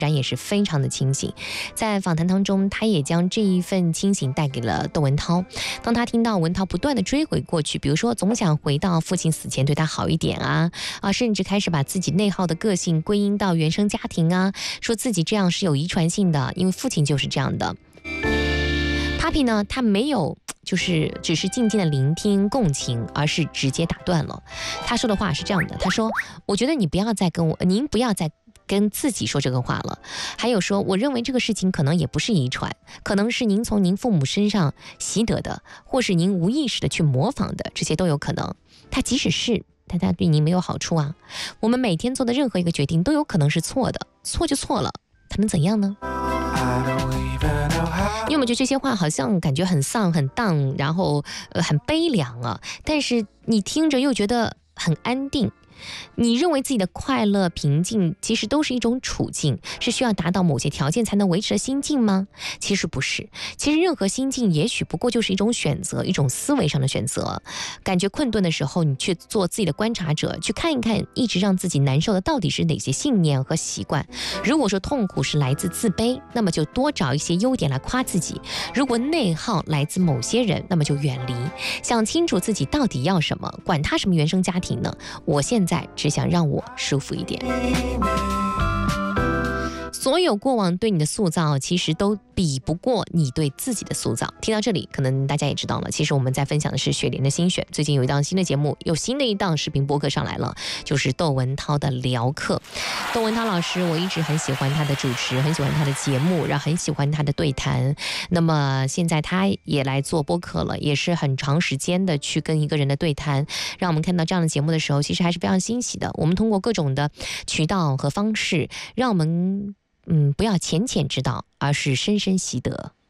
然也是非常的清醒。在访谈当中，他也将这一份清醒带给了窦文涛。当他听到文涛不断的追回过去，比如说总想回到父亲死前对他好一点啊，甚至开始把自己内耗的个性归因到原生家庭啊，说自己这样是有遗传性的，因为父亲就是这样的。Papi 呢，他没有就是只是静静的聆听共情，而是直接打断了。他说的话是这样的，他说：我觉得您不要再跟自己说这个话了。还有说，我认为这个事情可能也不是遗传，可能是您从您父母身上习得的，或是您无意识的去模仿的，这些都有可能。他即使是，但他对您没有好处啊。我们每天做的任何一个决定都有可能是错的，错就错了，他能怎样呢？因为我觉得这些话好像感觉很丧很荡，然后很悲凉啊，但是你听着又觉得很安定。你认为自己的快乐平静其实都是一种处境，是需要达到某些条件才能维持的心境吗？其实不是，其实任何心境也许不过就是一种选择，一种思维上的选择。感觉困顿的时候，你去做自己的观察者，去看一看一直让自己难受的到底是哪些信念和习惯。如果说痛苦是来自自卑，那么就多找一些优点来夸自己；如果内耗来自某些人，那么就远离。想清楚自己到底要什么，管他什么原生家庭呢？我现在只想让我舒服一点。所有过往对你的塑造，其实都比不过你对自己的塑造。听到这里，可能大家也知道了，其实我们在分享的是雪莲的心选。最近有一档新的节目，有新的一档视频播客上来了，就是窦文涛的聊课。窦文涛老师，我一直很喜欢他的主持，很喜欢他的节目，然后很喜欢他的对谈。那么现在他也来做播客了，也是很长时间的去跟一个人的对谈，让我们看到这样的节目的时候，其实还是非常欣喜的。我们通过各种的渠道和方式，让我们不要浅浅知道，而是深深习得。